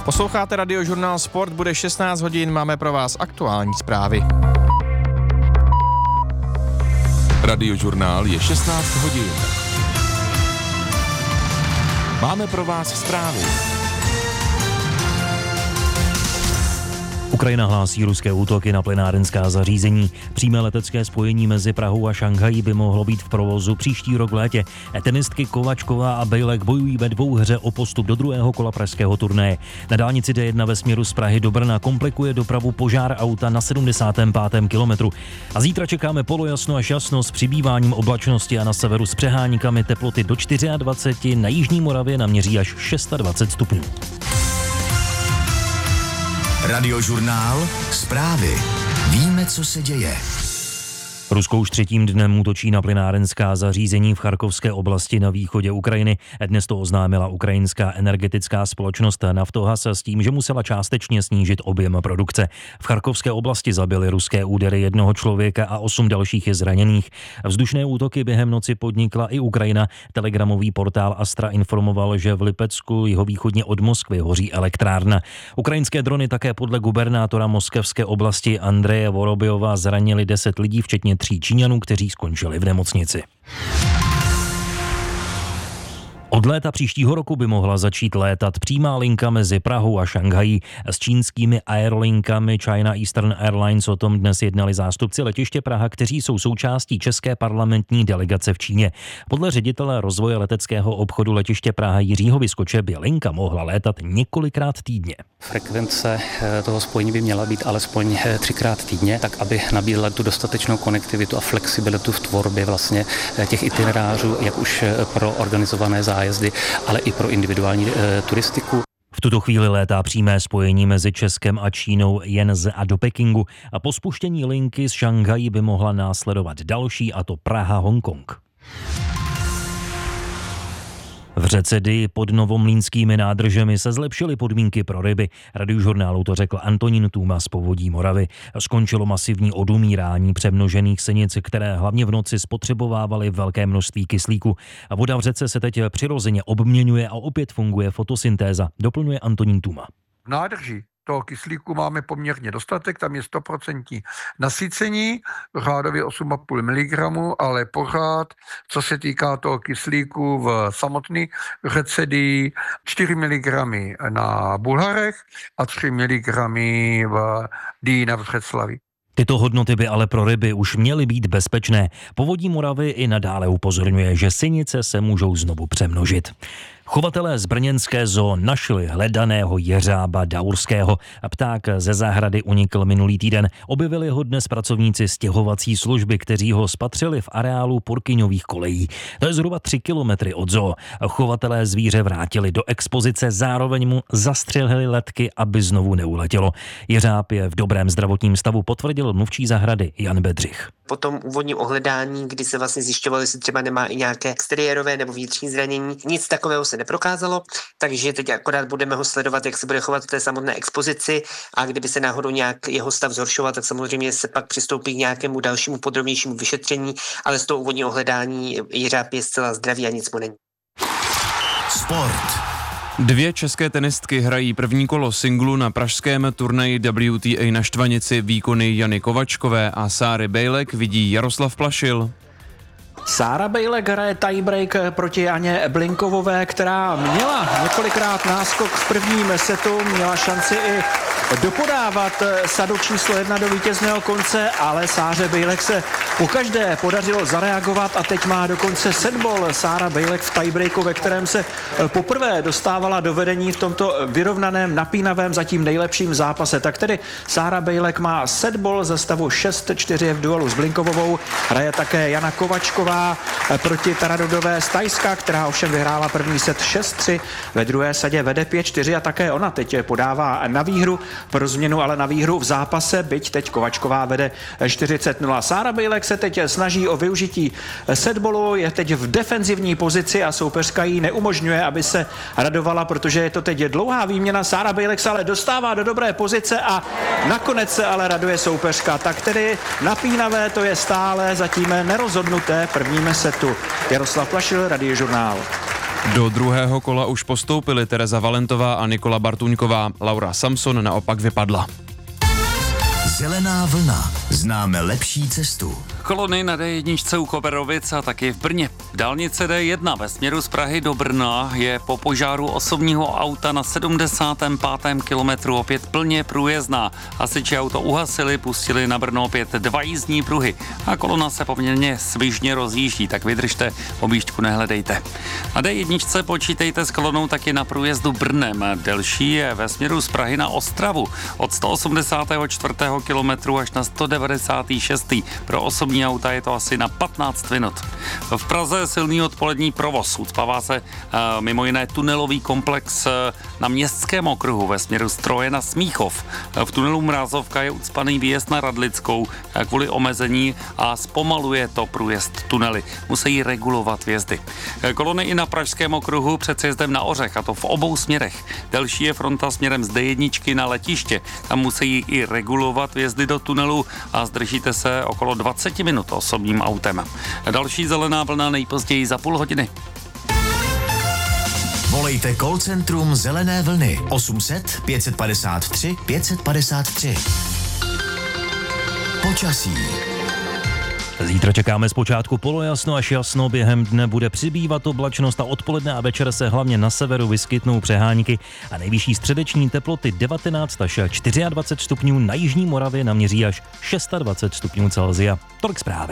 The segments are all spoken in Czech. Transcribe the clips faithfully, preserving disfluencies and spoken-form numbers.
Posloucháte Radiožurnál Sport, bude šestnáct hodin, máme pro vás aktuální zprávy. Radiožurnál je šestnáct hodin. Máme pro vás zprávy. Ukrajina hlásí ruské útoky na plynárenská zařízení. Přímé letecké spojení mezi Prahou a Šanghají by mohlo být v provozu příští rok v létě. Tenistky Kovačková a Bejlek bojují ve dvouhře o postup do druhého kola pražského turnaje. Na dálnici D jedna ve směru z Prahy do Brna komplikuje dopravu požár auta na sedmdesátém pátém kilometru. A zítra čekáme polojasno až jasno s přibýváním oblačnosti a na severu s přeháníkami teploty do dvacet čtyři, na jižní Moravě naměří až dvacet šest stupňů. Radiožurnál Zprávy. Víme, co se děje. Rusko už třetím dnem útočí na plynárenská zařízení v Charkovské oblasti na východě Ukrajiny. Dnes to oznámila ukrajinská energetická společnost Naftogas s tím, že musela částečně snížit objem produkce. V Charkovské oblasti zabily ruské údery jednoho člověka a osm dalších je zraněných. Vzdušné útoky během noci podnikla i Ukrajina. Telegramový portál Astra informoval, že v Lipecku jihovýchodně od Moskvy hoří elektrárna. Ukrajinské drony také podle gubernátora moskevské oblasti Andreje Vorobyova zranili deset lidí, včetně tří Číňanů, kteří skončili v nemocnici. Od léta příštího roku by mohla začít létat přímá linka mezi Prahou a Šanghají. S čínskými aerolinkami China Eastern Airlines o tom dnes jednali zástupci letiště Praha, kteří jsou součástí české parlamentní delegace v Číně. Podle ředitele rozvoje leteckého obchodu letiště Praha Jiřího Vyskoče by linka mohla létat několikrát týdně. Frekvence toho spojení by měla být alespoň třikrát týdně, tak aby nabídla tu dostatečnou konektivitu a flexibilitu v tvorbě vlastně těch itinerářů, jak už pro organizované zájezdy, ale i pro individuální e, turistiku. V tuto chvíli létá přímé spojení mezi Českem a Čínou jen z a do Pekingu a po spuštění linky z Šanghají by mohla následovat další, a to Praha-Hongkong. V řece Dyji pod Novomlýnskými nádržemi se zlepšily podmínky pro ryby. Radiožurnálu to řekl Antonín Tůma z Povodí Moravy. Skončilo masivní odumírání přemnožených sinic, které hlavně v noci spotřebovávaly velké množství kyslíku. A voda v řece se teď přirozeně obměňuje a opět funguje fotosyntéza, doplňuje Antonín Tůma. V nádrži toho kyslíku máme poměrně dostatek, tam je sto procent nasycení, řádově osm a půl miligramu, ale pořád, co se týká toho kyslíku v samotné řece Dyji, čtyři miligramy na Bulharech a tři miligramy v Dyji na Břeclavi. Tyto hodnoty by ale pro ryby už měly být bezpečné. Povodí Moravy i nadále upozorňuje, že sinice se můžou znovu přemnožit. Chovatelé z brněnské zoo našli hledaného jeřába daurského. Pták ze zahrady unikl minulý týden. Objevili ho dnes pracovníci stěhovací služby, kteří ho spatřili v areálu Purkyňových kolejí. To je zhruba tři kilometry od zoo. Chovatelé zvíře vrátili do expozice, zároveň mu zastřelili letky, aby znovu neuletělo. Jeřáb je v dobrém zdravotním stavu, potvrdil mluvčí zahrady Jan Bedřich. Po tom úvodním ohledání, kdy se vlastně zjišťovalo, jestli třeba nemá i nějaké exteriérové nebo vnitřní zranění, nic takového se neprokázalo, takže teď akorát budeme ho sledovat, jak se bude chovat v té samotné expozici, a kdyby se náhodou nějak jeho stav zhoršoval, tak samozřejmě se pak přistoupí k nějakému dalšímu podrobnějšímu vyšetření, ale z toho úvodního ohledání jeřáb je zcela zdravý a nic mu není. Sport. Dvě české tenistky hrají první kolo singlu na pražském turnaji W T A na Štvanici. Výkony Jany Kovačkové a Sáry Bejlek vidí Jaroslav Plašil. Sára Bejlek hraje tiebreak proti Janě Blinkovové, která měla několikrát náskok v prvním setu, měla šanci i dopodávat sadu číslo jedna do vítězného konce, ale Sáře Bejlek se pokaždé podařilo zareagovat a teď má dokonce setball Sára Bejlek v tiebreaku, ve kterém se poprvé dostávala do vedení v tomto vyrovnaném, napínavém, zatím nejlepším zápase. Tak tedy Sára Bejlek má setball ze stavu šest čtyři v duelu s Blinkovou. Hraje také Jana Kovačková proti Taradudové z Thajska, která ovšem vyhrála první set šest tři. Ve druhé sadě vede pět čtyři a také ona teď podává na výhru, pro změnu ale na výhru v zápase, byť teď Kovačková vede čtyřicet nula. Sára Bejlek se teď snaží o využití setballu, je teď v defenzivní pozici a soupeřka jí neumožňuje, aby se radovala, protože je to teď dlouhá výměna. Sára Bejlek se ale dostává do dobré pozice a nakonec se ale raduje soupeřka. Tak tedy napínavé to je stále, zatím nerozhodnuté prvním setu. Jaroslav Plašil, Radiožurnál. Do druhého kola už postoupili Tereza Valentová a Nikola Bartuňková. Laura Samson naopak vypadla. Zelená vlna. Známe lepší cestu. Kolony na D jedna u Koberovic a taky v Brně. Dálnice D jedna ve směru z Prahy do Brna je po požáru osobního auta na sedmdesátém pátém kilometru opět plně průjezdná. Hasiči auto uhasili, pustili na Brno opět dva jízdní pruhy a kolona se poměrně svižně rozjíždí, tak vydržte, objížďku nehledejte. Na D jedna počítejte s kolonou taky na průjezdu Brnem. Delší je ve směru z Prahy na Ostravu od sto osmdesátého čtvrtého kilometru až na sto devadesátého šestého Pro osobní auta je to asi na patnáct minut. V Praze silný odpolední provoz. Ucpává se uh, mimo jiné tunelový komplex uh, na Městském okruhu ve směru z Troje na Smíchov. Uh, v tunelu Mrázovka je ucpaný výjezd na Radlickou uh, kvůli omezení a zpomaluje to průjezd tunely. Musí regulovat vjezdy. Uh, kolony i na Pražském okruhu před sjezdem na Ořech, a to v obou směrech. Delší je fronta směrem z D jedna na letiště. Tam musí i regulovat vjezdy do tunelu a zdržíte se okolo dvacet minut osobním autem. Další zelená vlna nejpozději za půl hodiny. Volejte call centrum Zelené vlny osm set pět padesát tři pět padesát tři. Počasí. Zítra čekáme zpočátku polojasno až jasno, během dne bude přibývat oblačnost a odpoledne a večer se hlavně na severu vyskytnou přehánky a nejvyšší středeční teploty devatenáct až dvacet čtyři stupňů, na jižní Moravě naměří až dvacet šest stupňů Celsia. Tolik zprávy.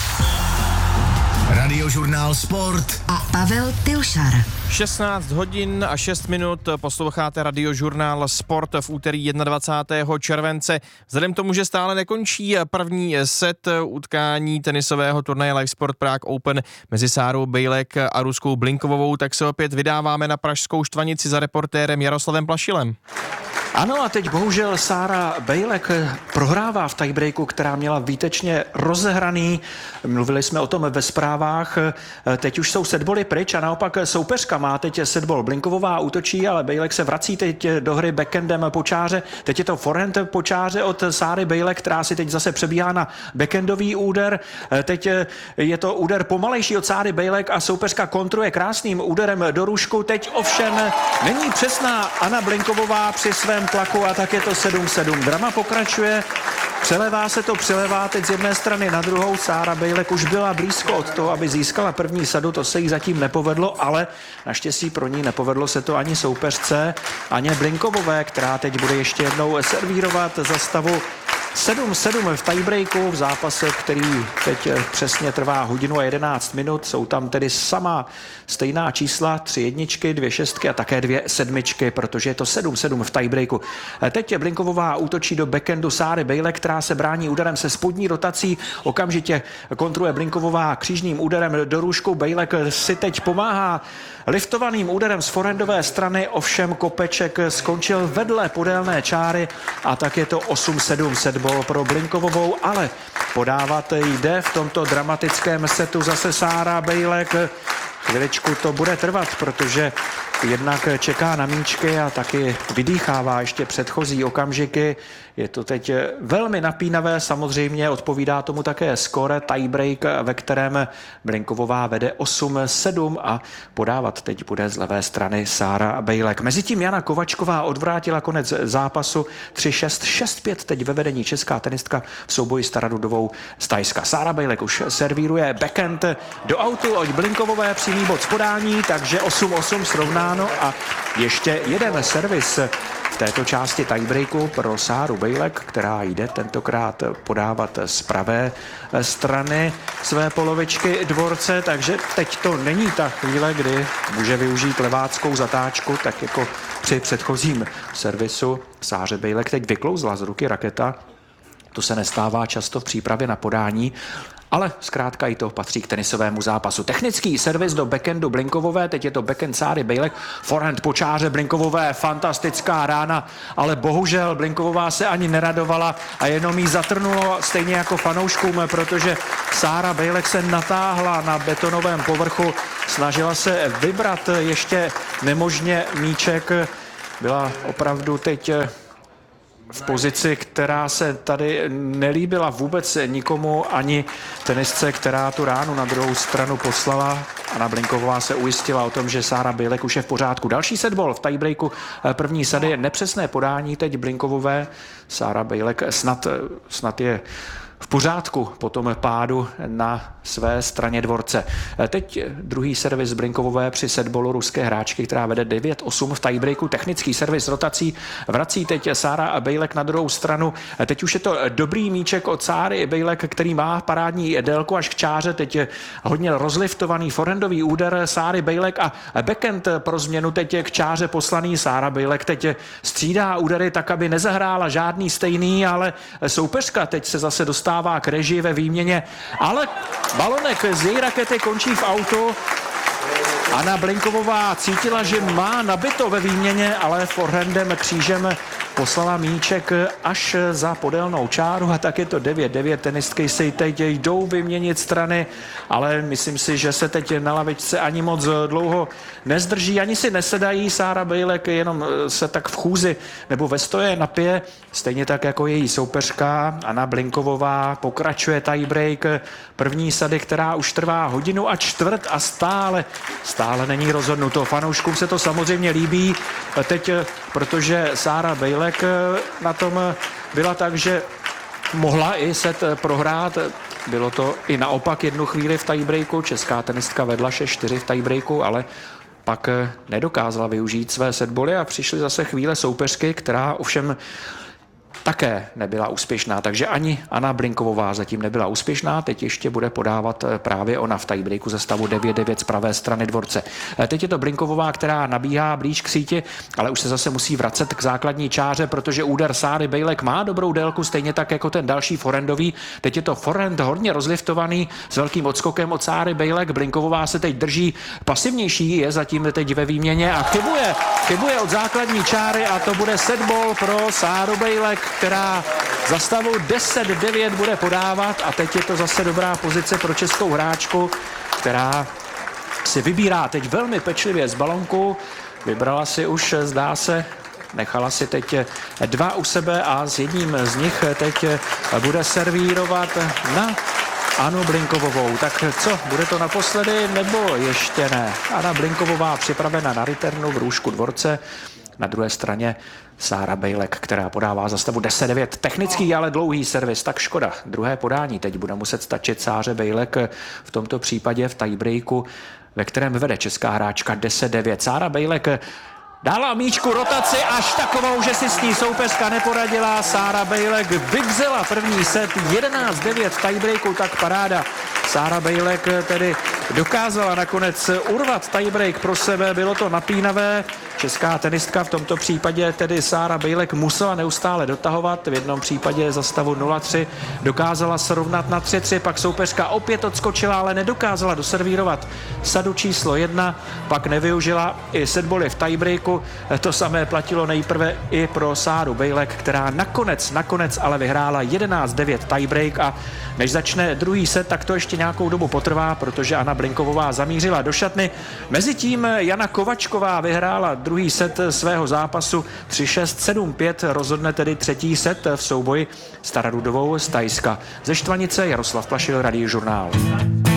Radiožurnál Sport a Pavel Pilšar. šestnáct hodin a šest minut posloucháte Radiožurnál Sport v úterý dvacátého prvního července. Vzhledem k tomu, že stále nekončí první set utkání tenisového turnaje Live Sport Prague Open mezi Sárou Bejlek a Ruskou Blinkovovou, tak se opět vydáváme na pražskou Štvanici za reportérem Jaroslavem Plašilem. Ano, a teď bohužel Sára Bejlek prohrává v tiebreaku, která měla výtečně rozehraný. Mluvili jsme o tom ve zprávách. Teď už jsou setboly pryč a naopak soupeřka má teď setbol. Blinkovová útočí, ale Bejlek se vrací teď do hry backendem po čáře. Teď je to forehand po čáře od Sáry Bejlek, která si teď zase přebíhá na backendový úder. Teď je to úder pomalejší od Sáry Bejlek a soupeřka kontruje krásným úderem do růžku. Teď ovšem není přesná Anna Blinkovová při svém tlaku a tak je to sedm sedm. Drama pokračuje, přelevá se to, přelevá teď z jedné strany na druhou. Sára Bejlek už byla blízko od toho, aby získala první sadu, to se jí zatím nepovedlo, ale naštěstí pro ní nepovedlo se to ani soupeřce Aně Blinkovové, která teď bude ještě jednou servírovat za stavu sedm sedm v tiebreaku v zápase, který teď přesně trvá hodinu a jedenáct minut. Jsou tam tedy sama stejná čísla, tři jedničky, dvě šestky a také dvě sedmičky, protože je to sedm sedm v tiebreaku. Teď Blinkovová útočí do backendu Sáry Bejlek, která se brání úderem se spodní rotací. Okamžitě kontruje Blinkovová křížním úderem do růžku. Bejlek si teď pomáhá liftovaným úderem z forehandové strany, ovšem kopeček skončil vedle podélné čáry a tak je to osm sedm setball pro Blinkovovou, ale podávat jde v tomto dramatickém setu zase Sára Bejlek. Chviličku to bude trvat, protože jednak čeká na míčky a taky vydýchává ještě předchozí okamžiky. Je to teď velmi napínavé, samozřejmě odpovídá tomu také skóre tiebreak, ve kterém Blinkovová vede osm sedm a podávat teď bude z levé strany Sára Bejlek. Mezitím Jana Kovačková odvrátila konec zápasu tři šest, šest pět, teď ve vedení česká tenistka v souboji s Taradudovou z Thajska. Sára Bejlek už servíruje backhand do autu od Blinkovové, přímý bod z podání, takže osm osm srovnáno a ještě jeden servis v této části tiebreaku pro Sáru Bejlek, která jde tentokrát podávat z pravé strany své polovičky dvorce, takže teď to není ta chvíle, kdy může využít leváckou zatáčku, tak jako při předchozím servisu. Sáře Bejlek teď vyklouzla z ruky raketa, to se nestává často v přípravě na podání, ale zkrátka i to patří k tenisovému zápasu. Technický servis do backhandu Blinkovové, teď je to backhand Sáry Bejlek, forehand po čáře Blinkovové, fantastická rána, ale bohužel Blinkovová se ani neradovala a jenom jí zatrnulo stejně jako fanouškům, protože Sára Bejlek se natáhla na betonovém povrchu, snažila se vybrat ještě nemožně míček, byla opravdu teď v pozici, která se tady nelíbila vůbec nikomu, ani tenisce, která tu ránu na druhou stranu poslala. Anna Blinkovová se ujistila o tom, že Sára Bejlek už je v pořádku. Další setball v tiebreaku první sady, nepřesné podání teď Blinkovové. Sára Bejlek snad, snad je v pořádku po tom pádu na své straně dvorce. Teď druhý servis Blinkovové při setballu ruské hráčky, která vede devět osm v tiebreaku. Technický servis rotací vrací teď Sára Bejlek na druhou stranu. Teď už je to dobrý míček od Sáry Bejlek, který má parádní délku až k čáře. Teď je hodně rozliftovaný forehandový úder Sáry Bejlek a backhand pro změnu teď je k čáře poslaný. Sára Bejlek teď střídá údery tak, aby nezahrála žádný stejný, ale soupeřka teď se zase dostává k režii ve výměně, ale balonek z její rakety končí v autu. Anna Blinkovová cítila, že má nabito ve výměně, ale forehandem křížem poslala míček až za podélnou čáru a tak je to devět devět. Tenistky si teď jdou vyměnit strany, ale myslím si, že se teď na lavičce ani moc dlouho nezdrží, ani si nesedají. Sára Bejlek jenom se tak v chůzi nebo ve stoje napije, stejně tak jako její soupeřka Anna Blinkovová. Pokračuje tiebreak první sady, která už trvá hodinu a čtvrt a stále, stále není rozhodnuto. Fanouškům se to samozřejmě líbí teď, protože Sára Bejlek na tom byla tak, že mohla i set prohrát. Bylo to i naopak jednu chvíli v tiebreaku. Česká tenistka vedla šest čtyři v tiebreaku, ale pak nedokázala využít své setboly a přišly zase chvíle soupeřky, která ovšem také nebyla úspěšná, takže ani Anna Blinkovová zatím nebyla úspěšná, teď ještě bude podávat právě ona v tiebreaku ze stavu devět devět z pravé strany dvorce. Teď je to Blinkovová, která nabíhá blíž k síti, ale už se zase musí vracet k základní čáře, protože úder Sáry Bejlek má dobrou délku, stejně tak jako ten další forehandový. Teď je to forehand hodně rozliftovaný s velkým odskokem od Sáry Bejlek. Blinkovová se teď drží pasivnější, je zatím teď ve výměně a chybuje, chybuje od základní čáry a to bude setball pro Sáru Bejlek, která za stavu deset devět bude podávat a teď je to zase dobrá pozice pro českou hráčku, která si vybírá teď velmi pečlivě z balonku. Vybrala si už, zdá se, nechala si teď dva u sebe a s jedním z nich teď bude servírovat na Annu Blinkovovou. Tak co, bude to naposledy nebo ještě ne? Anna Blinkovová připravena na returnu v růžku dvorce. Na druhé straně Sára Bejlek, která podává za stavu deset devět. Technický, ale dlouhý servis, tak škoda. Druhé podání teď bude muset stačit Sáře Bejlek v tomto případě v tiebreaku, ve kterém vede česká hráčka deset devět. Sára Bejlek dala míčku rotaci až takovou, že si s ní soupeřka neporadila. Sára Bejlek vygzela první set jedenáct devět v tiebreaku, tak paráda. Sára Bejlek tedy dokázala nakonec urvat tiebreak pro sebe, bylo to napínavé. Česká tenistka v tomto případě tedy Sára Bejlek musela neustále dotahovat, v jednom případě za stavu nula tři dokázala srovnat na tři tři, pak soupeřka opět odskočila, ale nedokázala doservírovat sadu číslo jedna, pak nevyužila i setboly v tiebreaku. To samé platilo nejprve i pro Sáru Bejlek, která nakonec, nakonec ale vyhrála jedenáct devět tiebreak a než začne druhý set, tak to ještě nějakou dobu potrvá, protože Anna Blinkovová zamířila do šatny. Mezitím Jana Kovačková vyhrála druhý set svého zápasu tři šest sedm pět, rozhodne tedy třetí set v souboji s Tararudovou z Thajska. Ze Štvanice Jaroslav Plašil, Radiožurnál.